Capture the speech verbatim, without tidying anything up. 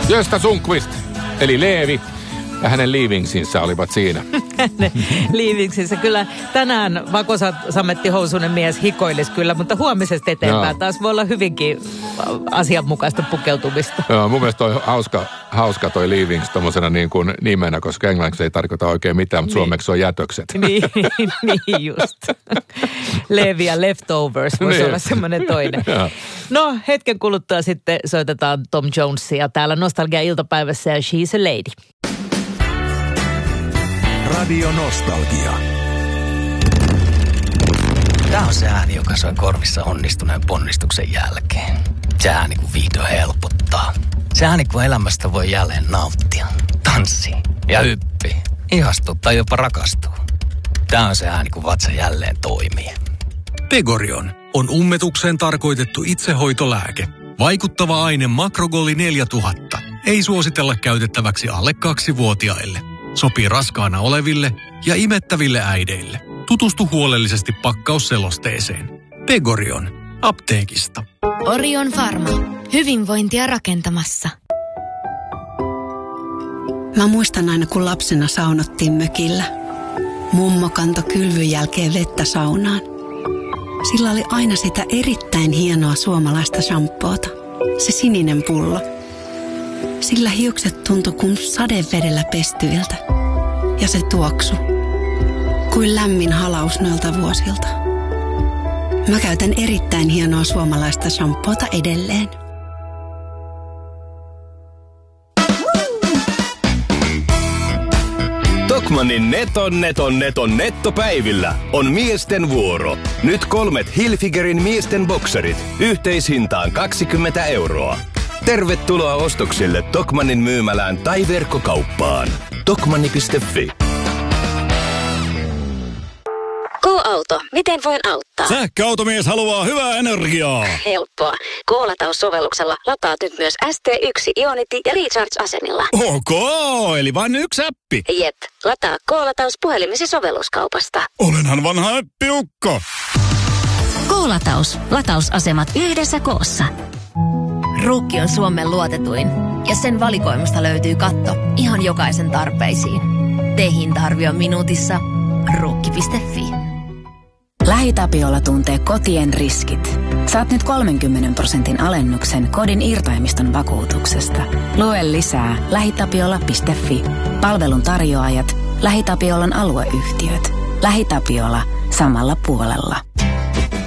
Gösta Sundqvist, eli Leevi, ja hänen Leavingsinsä olivat siinä. Leavingsinsä. Kyllä tänään vakosametti housunen mies hikoilisi kyllä, mutta huomisesta eteenpäin Joo. taas voi olla hyvinkin asianmukaista pukeutumista. Joo, mun mielestä toi hauska, hauska toi Leavings tommosena niin kuin nimenä, koska englanniksi ei tarkoita oikein mitään, mutta niin. suomeksi on jätökset. Niin, niin just. Leevi ja leftovers voisi niin. olla semmoinen toinen. No, hetken kuluttua sitten soitetaan Tom Jonesia täällä Nostalgia-iltapäivässä ja She's a Lady. Radio Nostalgia. Tämä on se ääni, joka soi korvissa onnistuneen ponnistuksen jälkeen. Se ääni, kun vihdoin helpottaa. Se ääni, kun elämästä voi jälleen nauttia, tanssia ja hyppii, ihastua tai jopa rakastua. Tämä on se ääni, kun vatsa jälleen toimii. Pegorion on ummetukseen tarkoitettu itsehoitolääke. Vaikuttava aine Makrogoli neljätuhatta. Ei suositella käytettäväksi alle kaksivuotiaille. Sopii raskaana oleville ja imettäville äideille. Tutustu huolellisesti pakkausselosteeseen. Pegorion. Apteekista. Orion Pharma. Hyvinvointia rakentamassa. Mä muistan aina, kun lapsena saunottiin mökillä. Mummo kantoi kylvyn jälkeen vettä saunaan. Sillä oli aina sitä erittäin hienoa suomalaista shampoota. Se sininen pullo. Sillä hiukset tuntui kuin sadevedellä pestyiltä. Ja se tuoksu. Kuin lämmin halaus noilta vuosilta. Mä käytän erittäin hienoa suomalaista shampoota edelleen. Tokmannin neton neton neton nettopäivillä on miesten vuoro. Nyt kolmet Hilfigerin miesten bokserit yhteishintaan kaksikymmentä euroa. Tervetuloa ostoksille Tokmannin myymälään tai verkkokauppaan. Tokmanni piste fi. K-auto. Miten voin auttaa? Sähköautomies haluaa hyvää energiaa. Helppoa. K-lataus-sovelluksella lataat nyt myös S T yksi Ionity ja Recharge-asemilla. Ok, eli vain yksi appi. Jep. Lataa K-lataus puhelimesi sovelluskaupasta. Olenhan vanha äppiukko. K-lataus. Latausasemat yhdessä koossa. Ruukki on Suomen luotetuin ja sen valikoimasta löytyy katto ihan jokaisen tarpeisiin. Tee hinta-arvio minuutissa. Ruukki piste fi. LähiTapiola tuntee kotien riskit. Saat nyt kolmenkymmenen prosentin alennuksen kodin irtaimiston vakuutuksesta. Lue lisää lähitapiola piste fi. Palvelun tarjoajat, LähiTapiolan alueyhtiöt. LähiTapiola samalla puolella.